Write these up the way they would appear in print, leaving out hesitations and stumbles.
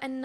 أن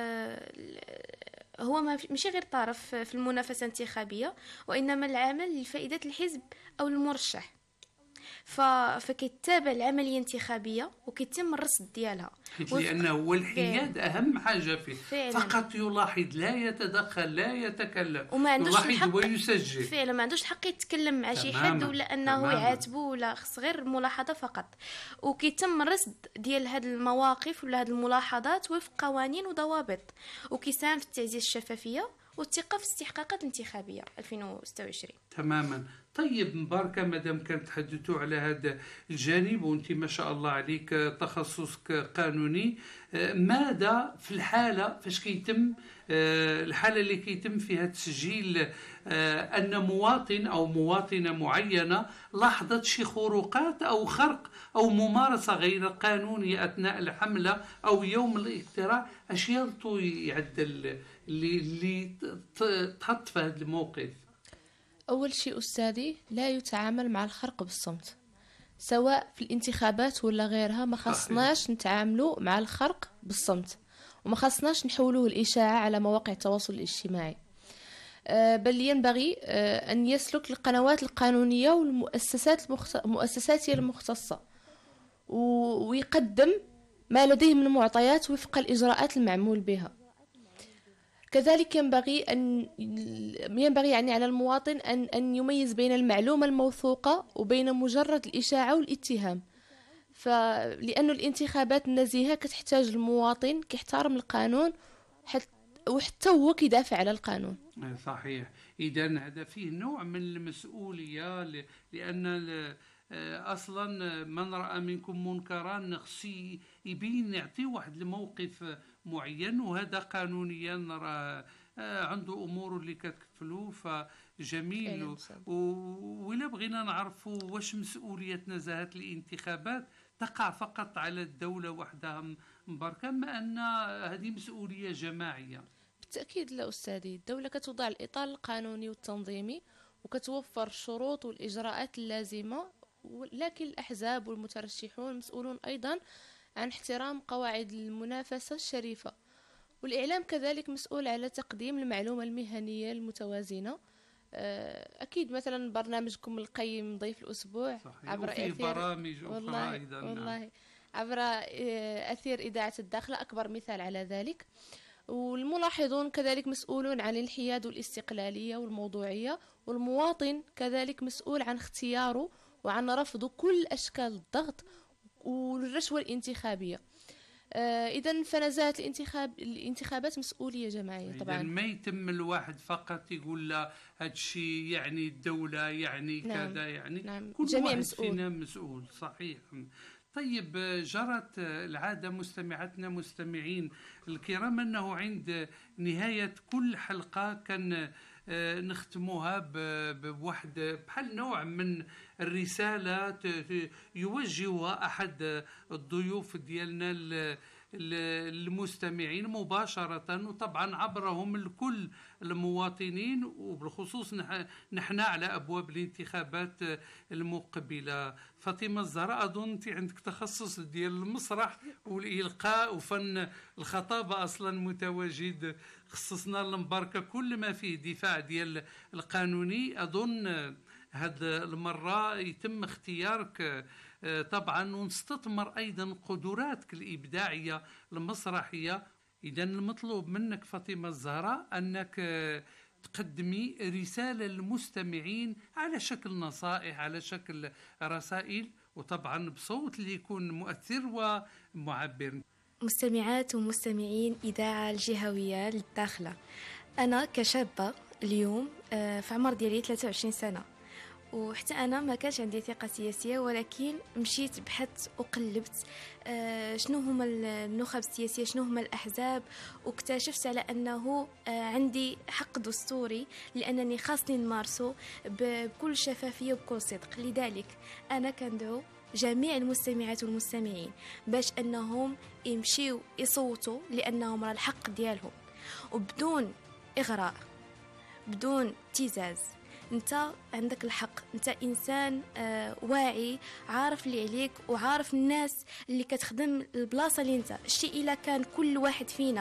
هو ماشي غير طرف في المنافسة الانتخابية، وإنما العمل لفائدة الحزب أو المرشح. فكيتابع العملية الانتخابية وكيتم الرصد ديالها، لأنه هو الحياد أهم حاجة فيه. فعلا. فقط يلاحظ، لا يتدخل، لا يتكلم، وما عندوش يلاحظ الحق ويسجل. فعلا، ما عندوش الحق يتكلم مع شي حد تماما ولا انه تماما. يعاتبه، ولا خص غير ملاحظه فقط. وكيتم الرصد ديال هاد المواقف ولا هاد الملاحظات وفق قوانين وضوابط، وكيساهم في تعزيز الشفافيه والثقه في الاستحقاقات الانتخابيه 2026. تماما. طيب مباركة، مادام كان تحدثوا على هذا الجانب وانت ما شاء الله عليك تخصصك قانوني، ماذا في الحالة فاش كيتم الحالة اللي كيتم فيها تسجيل أن مواطن أو مواطنة معينة لاحظت شي خروقات أو خرق أو ممارسة غير قانونية أثناء الحملة أو يوم الاقتراع، أش يلطو يعدل اللي تحط في هذا الموقف؟ أول شيء أستاذي، لا يتعامل مع الخرق بالصمت، سواء في الانتخابات ولا غيرها. ما خصناش نتعاملوا مع الخرق بالصمت، وما خصناش نحولوه الإشاعة على مواقع التواصل الاجتماعي. بل ينبغي أن يسلك القنوات القانونية والمؤسسات المختصة، ويقدم ما لديه من معطيات وفق الإجراءات المعمول بها. كذلك ينبغي يعني على المواطن أن يميز بين المعلومة الموثوقة وبين مجرد الإشاعة والاتهام. لأن الانتخابات النزيهة كتحتاج المواطن كيحترم القانون وحتى هو كيدافع على القانون. صحيح. إذن هذا فيه نوع من المسؤولية، لأن أصلا من رأى منكم منكرا خصي يبين يعطي واحد الموقف معين، وهذا قانونيا راه عنده أمور اللي كتكفلو، فجميل. وإلا بغينا نعرفوا واش مسؤولية نزاهة الانتخابات تقع فقط على الدولة وحدها مباركة، أما أن هذه مسؤولية جماعية؟ بالتأكيد لا أستاذي، الدولة كتوضع الإطار القانوني والتنظيمي وكتوفر الشروط والإجراءات اللازمة، لكن الأحزاب والمترشحون مسؤولون أيضا عن احترام قواعد المنافسة الشريفة. والإعلام كذلك مسؤول على تقديم المعلومة المهنية المتوازنة. أكيد مثلا برنامجكم القيم ضيف الأسبوع عبر أثير برامج أخرى أيضا. والله عبر أثير إذاعة الداخلة أكبر مثال على ذلك. والملاحظون كذلك مسؤولون عن الحياد والاستقلالية والموضوعية، والمواطن كذلك مسؤول عن اختياره وعن رفض كل أشكال الضغط والرشوة الانتخابية. إذن فنزاهة الانتخابات مسؤولية جماعية طبعا. ما يتم الواحد فقط يقول لا هذا الشيء يعني الدولة يعني نعم. كذا يعني نعم. كل جميع واحد مسؤول. فينا مسؤول. صحيح. طيب، جرت العادة مستمعاتنا مستمعين الكرام أنه عند نهاية كل حلقة كان نختموها بواحد بحال نوع من الرسالة يوجهها أحد الضيوف ديالنا المستمعين مباشرة، وطبعا عبرهم لكل المواطنين، وبالخصوص نحن على أبواب الانتخابات المقبلة. فاطمة الزهراء، أظن أنت عندك تخصص ديال المسرح والإلقاء وفن الخطابة أصلا متواجد، خصصنا لمباركة كل ما فيه دفاع ديال القانوني. أظن هذه المرة يتم اختيارك طبعا، ونستثمر أيضا قدراتك الإبداعية المسرحية. إذن المطلوب منك فاطمة الزهراء أنك تقدمي رسالة للمستمعين على شكل نصائح، على شكل رسائل، وطبعا بصوت اللي يكون مؤثر ومعبر. مستمعات ومستمعين إذاعة الجهوية للداخلة، أنا كشابة اليوم في عمر ديالي 23 سنة، وحتى أنا ما كانش عندي ثقة سياسية، ولكن مشيت بحثت وقلبت شنو هما النخب السياسية، شنو هما الأحزاب، واكتشفت على أنه عندي حق دستوري لأنني خاصني نمارسه بكل شفافية وبكل صدق. لذلك أنا كندعو جميع المستمعات والمستمعين باش أنهم يمشيوا يصوتوا، لأنهم راه الحق ديالهم، وبدون إغراء بدون ابتزاز. انت عندك الحق، انت انسان واعي، عارف اللي عليك وعارف الناس اللي كتخدم البلاصه اللي انت. الشيء الا كان كل واحد فينا